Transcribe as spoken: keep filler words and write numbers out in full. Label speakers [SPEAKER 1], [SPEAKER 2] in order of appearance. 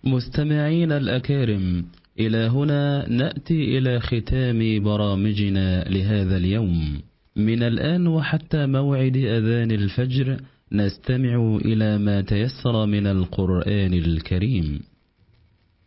[SPEAKER 1] مستمعين الأكارم، إلى هنا نأتي إلى ختام برامجنا لهذا اليوم. من الآن وحتى موعد أذان الفجر نستمع إلى ما تيسر من القرآن الكريم.